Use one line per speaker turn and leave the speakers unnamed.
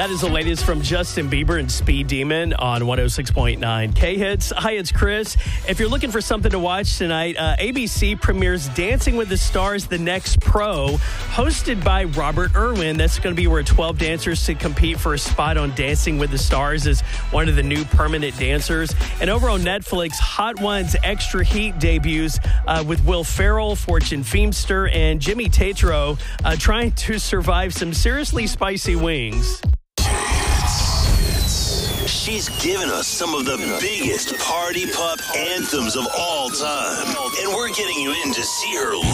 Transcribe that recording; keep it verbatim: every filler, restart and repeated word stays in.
That is the latest from Justin Bieber and Speed Demon on one oh six point nine K-Hits. Hi, it's Chris. If you're looking for something to watch tonight, uh, A B C premieres Dancing with the Stars, The Next Pro, hosted by Robert Irwin. That's going to be where twelve dancers to compete for a spot on Dancing with the Stars as one of the new permanent dancers. And over on Netflix, Hot Ones Extra Heat debuts uh, with Will Ferrell, Fortune Feimster, and Jimmy Tatro uh, trying to survive some seriously spicy wings.
She's given us some of the biggest party pup anthems of all time. And we're getting you in to see her